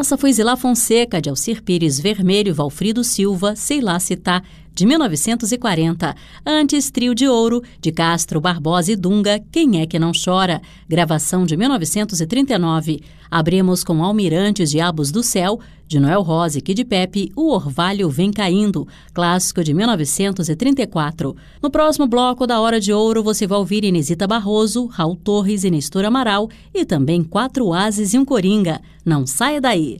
Essa foi Zilá Fonseca, de Alcir Pires Vermelho e Valfrido Silva, Sei Lá Citar, de 1940. Antes, Trio de Ouro, de Castro Barbosa e Dunga, Quem é que não chora? Gravação de 1939. Abrimos com Almirantes Diabos do Céu, de Noel Rosa e Kid Pepe, O Orvalho Vem Caindo, clássico de 1934. No próximo bloco da Hora de Ouro, você vai ouvir Inesita Barroso, Raul Torres e Nestor Amaral e também 4 Ases e um Coringa. Não saia daí!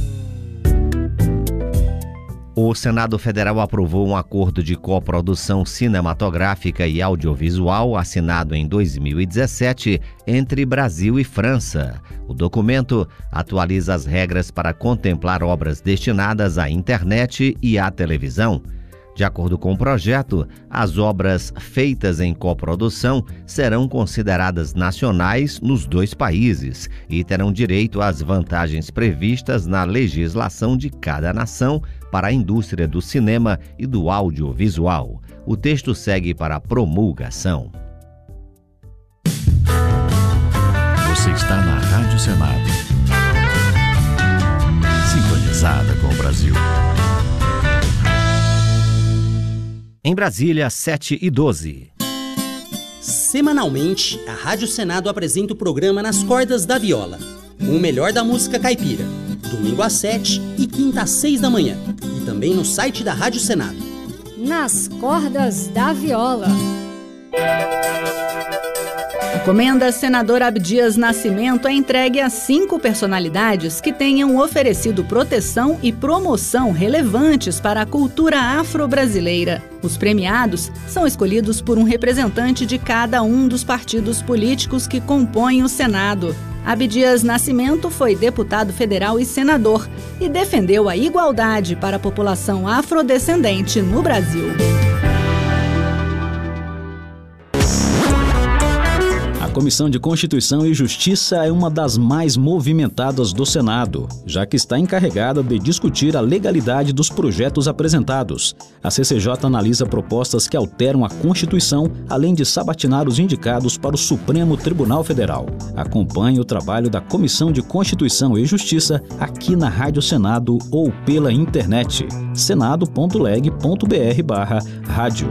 O Senado Federal aprovou um acordo de coprodução cinematográfica e audiovisual assinado em 2017 entre Brasil e França. O documento atualiza as regras para contemplar obras destinadas à internet e à televisão. De acordo com o projeto, as obras feitas em coprodução serão consideradas nacionais nos 2 países e terão direito às vantagens previstas na legislação de cada nação para a indústria do cinema e do audiovisual. O texto segue para a promulgação. Você está na Rádio Senado. Sintonizada com o Brasil. Em Brasília, 7h12. Semanalmente, a Rádio Senado apresenta o programa Nas Cordas da Viola, com o melhor da música caipira, domingo às 7 e quinta às 6 da manhã, e também no site da Rádio Senado. Nas Cordas da Viola. A Comenda Senador Abdias Nascimento é entregue a 5 personalidades que tenham oferecido proteção e promoção relevantes para a cultura afro-brasileira. Os premiados são escolhidos por um representante de cada um dos partidos políticos que compõem o Senado. Abdias Nascimento foi deputado federal e senador e defendeu a igualdade para a população afrodescendente no Brasil. A Comissão de Constituição e Justiça é uma das mais movimentadas do Senado, já que está encarregada de discutir a legalidade dos projetos apresentados. A CCJ analisa propostas que alteram a Constituição, além de sabatinar os indicados para o Supremo Tribunal Federal. Acompanhe o trabalho da Comissão de Constituição e Justiça aqui na Rádio Senado ou pela internet senado.leg.br/rádio.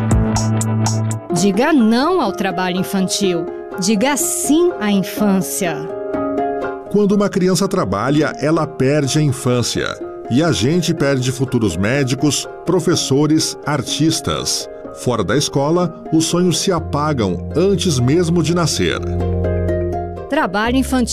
Diga não ao trabalho infantil. Diga sim à infância. Quando uma criança trabalha, ela perde a infância. E a gente perde futuros médicos, professores, artistas. Fora da escola, os sonhos se apagam antes mesmo de nascer. Trabalho infantil